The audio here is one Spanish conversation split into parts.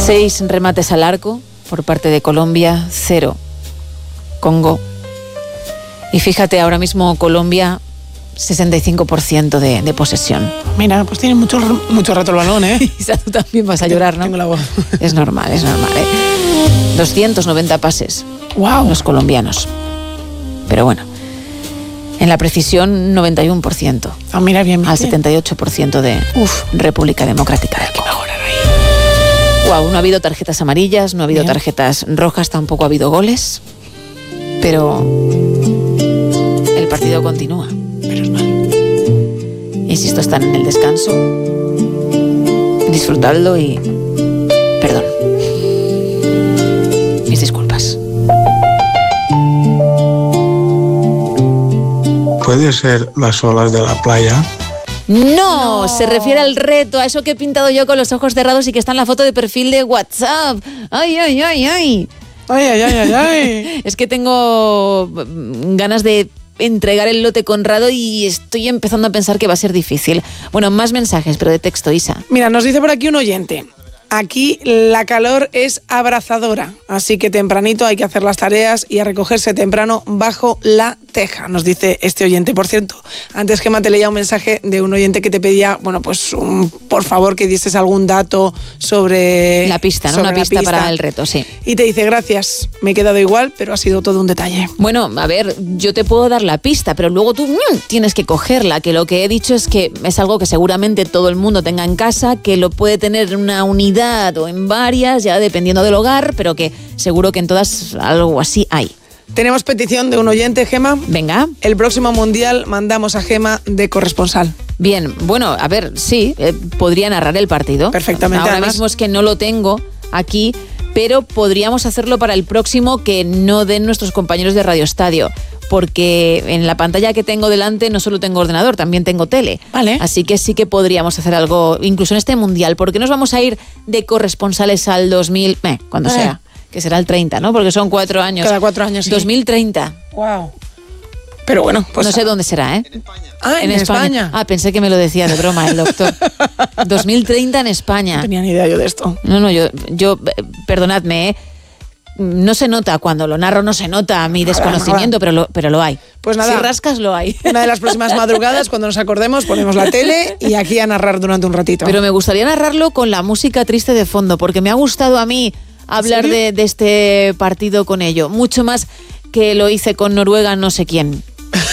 6 remates al arco por parte de Colombia, 0 Congo. Y fíjate, ahora mismo Colombia, 65% de posesión. Mira, pues tiene mucho rato el balón, ¿eh? Isa, tú también vas a llorar, ¿no? Tengo la voz. Es normal, ¿eh? 290 pases. Wow. Los colombianos. Pero bueno, en la precisión, 91%. Ah, mira, bien. Al 78% de República Democrática del Congo. Wow, no ha habido tarjetas amarillas, no ha habido tarjetas rojas, tampoco ha habido goles. Pero el partido continúa. Menos mal. Insisto, están en el descanso. Disfrutadlo y... Perdón. Mis disculpas. ¿Puede ser las olas de la playa? No, se refiere al reto, a eso que he pintado yo con los ojos cerrados y que está en la foto de perfil de WhatsApp. ¡Ay, ay, ay, ay! ¡Ay, ay, ay, ay, ay! Es que tengo ganas de entregar el lote Conrado y estoy empezando a pensar que va a ser difícil. Bueno, más mensajes, pero de texto, Isa. Mira, nos dice por aquí un oyente. Aquí la calor es abrazadora, así que tempranito hay que hacer las tareas y a recogerse temprano bajo la teja, nos dice este oyente. Por cierto, antes Gemma te leía un mensaje de un oyente que te pedía, bueno, pues por favor que dieses algún dato sobre... La pista, ¿no? Una pista para el reto, sí. Y te dice, gracias, me he quedado igual, pero ha sido todo un detalle. Bueno, a ver, yo te puedo dar la pista, pero luego tú tienes que cogerla, que lo que he dicho es que es algo que seguramente todo el mundo tenga en casa, que lo puede tener en una unidad o en varias, ya dependiendo del hogar, pero que seguro que en todas algo así hay. Tenemos petición de un oyente, Gemma. Venga. El próximo Mundial mandamos a Gemma de corresponsal. Bien, bueno, a ver, sí, podría narrar el partido. Perfectamente. Ahora además, mismo es que no lo tengo aquí, pero podríamos hacerlo para el próximo que no den nuestros compañeros de Radio Estadio, porque en la pantalla que tengo delante no solo tengo ordenador, también tengo tele. Vale. Así que sí que podríamos hacer algo, incluso en este Mundial, porque nos vamos a ir de corresponsales al 2000, cuando sea, que será el 30, ¿no? Porque son 4 años. Cada 4 años, sí. 2030. Wow. Pero bueno, pues... No sé dónde será, ¿eh? En España. Ah, en España. Ah, pensé que me lo decía de broma el doctor. 2030 en España. No tenía ni idea yo de esto. No, yo perdonadme, no se nota, cuando lo narro no se nota mi desconocimiento, nada. Pero lo hay. Pues nada. Si rascas, lo hay. Una de las próximas madrugadas, cuando nos acordemos, ponemos la tele y aquí a narrar durante un ratito. Pero me gustaría narrarlo con la música triste de fondo, porque me ha gustado a mí hablar de este partido con ello. Mucho más que lo hice con Noruega, no sé quién.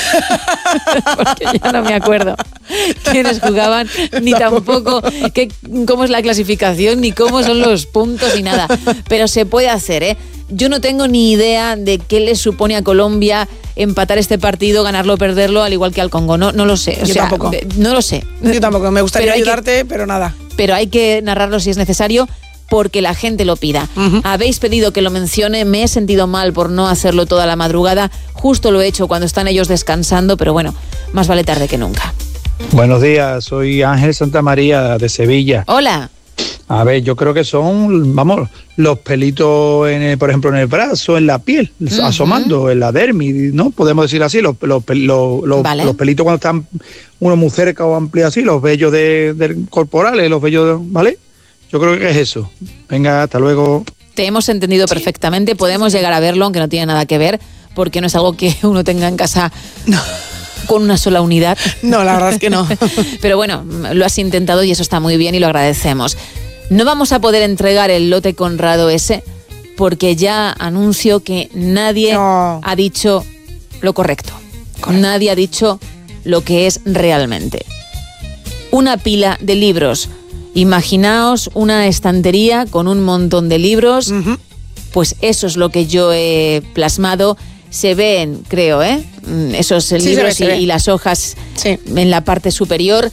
Porque ya no me acuerdo quiénes jugaban, ni tampoco cómo es la clasificación, ni cómo son los puntos, ni nada. Pero se puede hacer, ¿eh? Yo no tengo ni idea de qué le supone a Colombia empatar este partido, ganarlo o perderlo, al igual que al Congo. No lo sé. Yo tampoco. No lo sé. Yo tampoco. Me gustaría ayudarte, pero nada. Pero hay que narrarlo si es necesario, porque la gente lo pida. Habéis pedido que lo mencione, me he sentido mal por no hacerlo toda la madrugada, justo lo he hecho cuando están ellos descansando, pero bueno, más vale tarde que nunca. Buenos días, soy Ángel Santamaría de Sevilla. Hola. A ver, yo creo que son, los pelitos, por ejemplo, en el brazo, en la piel, asomando, en la dermis, ¿no? Podemos decir así, los Vale. los pelitos cuando están uno muy cerca o amplio así, los vellos corporales, los vellos, ¿vale? Yo creo que es eso. Venga, hasta luego. Te hemos entendido perfectamente, podemos llegar a verlo, aunque no tiene nada que ver, porque no es algo que uno tenga en casa con una sola unidad. No, la verdad es que no. Pero bueno, lo has intentado y eso está muy bien y lo agradecemos. No vamos a poder entregar el lote Conrado ese, porque ya anuncio que nadie ha dicho lo correcto. Nadie ha dicho lo que es realmente. Una pila de libros. Imaginaos una estantería con un montón de libros, pues eso es lo que yo he plasmado. Se ven, creo, esos libros se ve. Y las hojas en la parte superior.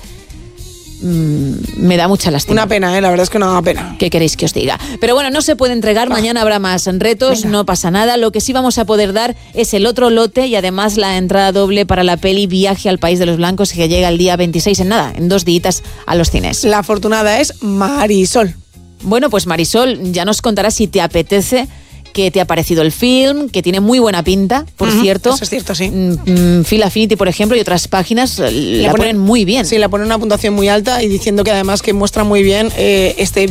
Me da mucha lástima. Una pena, la verdad es que no da pena. ¿Qué queréis que os diga? Pero bueno, no se puede entregar, mañana habrá más retos, venga. No pasa nada. Lo que sí vamos a poder dar es el otro lote y además la entrada doble para la peli Viaje al País de los Blancos, que llega el día 26 en 2 días a los cines. La afortunada es Marisol. Bueno, pues Marisol, ya nos contarás si te apetece, qué te ha parecido el film, que tiene muy buena pinta, por cierto. Eso es cierto, sí. Film Affinity, por ejemplo, y otras páginas la ponen muy bien. Sí, la ponen una puntuación muy alta y diciendo que además que muestra muy bien este